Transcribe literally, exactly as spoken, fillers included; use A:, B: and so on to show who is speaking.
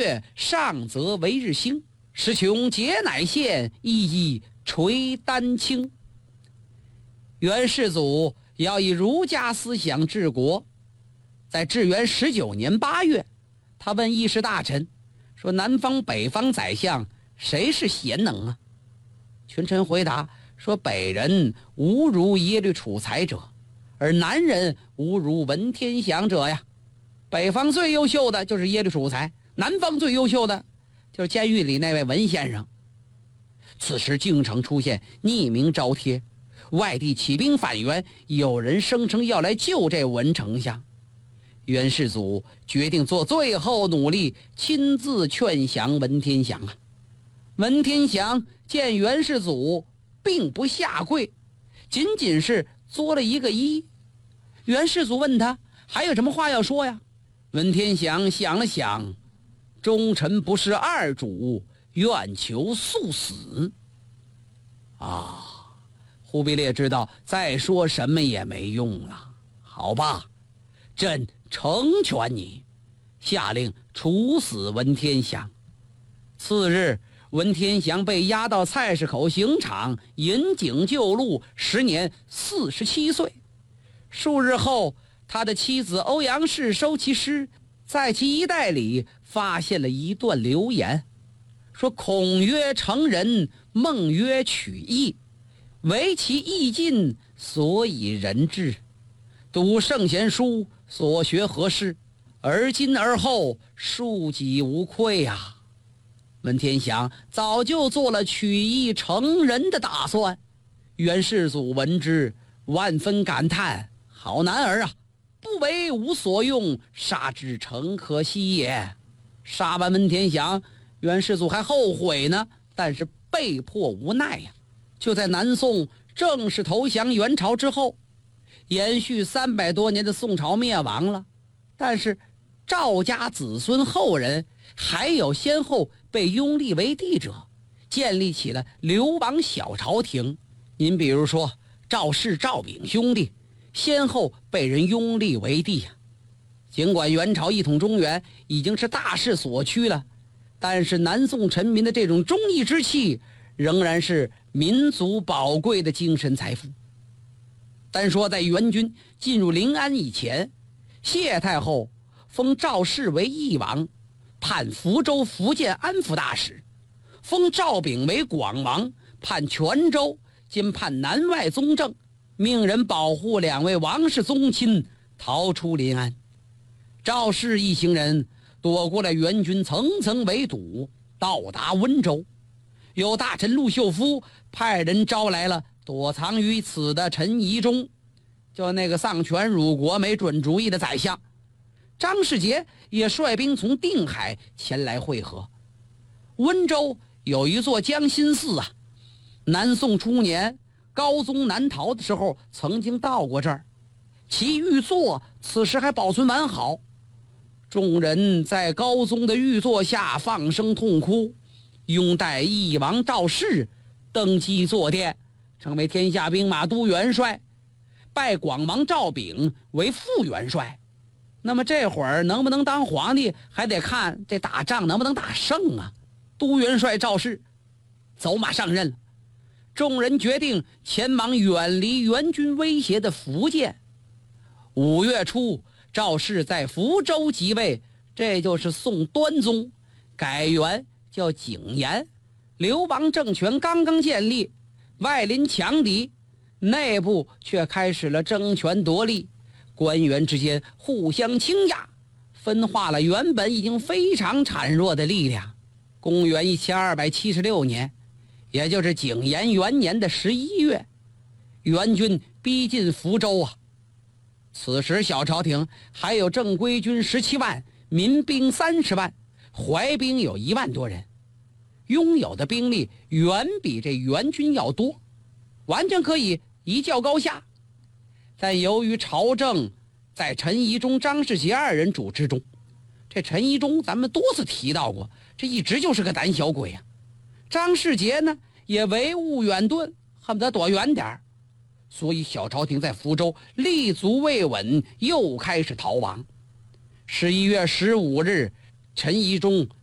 A: 月，上则为日星，时穷节乃现，一一垂丹青。元世祖要以儒家思想治国，在至元十九年八月，他问议事大臣说：南方北方宰相谁是贤能啊？群臣回答说：北人无如耶律楚材者，而南人无如文天祥者呀。北方最优秀的就是耶律楚材，南方最优秀的就是监狱里那位文先生。此时京城出现匿名招贴，外地起兵反袁，有人声称要来救这文丞相。元世祖决定做最后努力，亲自劝降文天祥啊。文天祥见元世祖并不下跪，仅仅是作了一个揖。元世祖问他还有什么话要说呀？文天祥想了想，忠臣不是二主，愿求速死。啊，忽必烈知道再说什么也没用了，好吧，朕成全你，下令处死文天祥。次日，文天祥被押到菜市口刑场引颈就戮，时年四十七岁。数日后，他的妻子欧阳氏收其尸，在其衣袋里发现了一段留言，说：孔曰成人，孟曰取义，唯其义尽，所以人治。读圣贤书，所学何事？而今而后，庶几无愧啊！文天祥早就做了取义成人的打算。元世祖闻之，万分感叹：好男儿啊，不为无所用，杀之诚可惜也。杀完文天祥，元世祖还后悔呢，但是被迫无奈呀。就在南宋正式投降元朝之后，延续三百多年的宋朝灭亡了，但是赵家子孙后人还有先后被拥立为帝者，建立起了流亡小朝廷。您比如说赵氏、赵炳兄弟先后被人拥立为帝呀。尽管元朝一统中原已经是大势所趋了，但是南宋臣民的这种忠义之气仍然是民族宝贵的精神财富。单说在元军进入临安以前，谢太后封赵氏为义王，判福州福建安抚大使，封赵炳为广王，判泉州，兼判南外宗正，命人保护两位王室宗亲逃出临安。赵氏一行人躲过了元军层层围堵，到达温州。有大臣陆秀夫派人招来了躲藏于此的陈宜中，就那个丧权辱国没准主意的宰相。张世杰也率兵从定海前来会合。温州有一座江心寺啊，南宋初年高宗南逃的时候曾经到过这儿，其玉座此时还保存完好。众人在高宗的玉座下放声痛哭，拥戴义王赵氏登基坐殿，成为天下兵马都元帅，拜广王赵炳为副元帅。那么这会儿能不能当皇帝，还得看这打仗能不能打胜啊。都元帅赵氏走马上任了，众人决定前往远离元军威胁的福建。五月初，赵氏在福州即位，这就是宋端宗，改元叫景延。流亡政权刚刚建立，外邻强敌，内部却开始了争权夺利，官员之间互相倾轧，分化了原本已经非常孱弱的力量。公元一千二百七十六年，也就是景延元年的十一月，元军逼近福州啊。此时小朝廷还有正规军十七万，民兵三十万，淮兵有一万多人，拥有的兵力远比这元军要多，完全可以一较高下。但由于朝政在陈宜中、张世杰二人主持中，这陈宜中咱们多次提到过，这一直就是个胆小鬼啊。张世杰呢也唯务远遁，恨不得躲远点儿，所以小朝廷在福州立足未稳，又开始逃亡。十一月十五日，陈宜中